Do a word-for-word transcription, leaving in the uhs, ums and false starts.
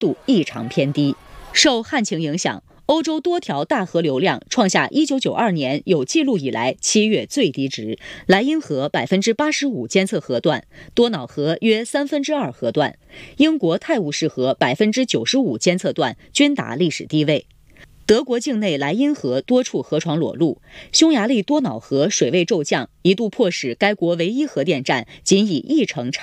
度异常偏低。受旱情影响，欧洲多条大河流量创下一九九二年有记录以来七月最低值，莱茵河百分之八十五监测河段，多瑙河约三分之二河段，英国泰晤士河百分之九十五监测段均达历史低位。德国境内莱茵河多处河床裸露，匈牙利多瑙河水位骤降，一度迫使该国唯一核电站仅以一成产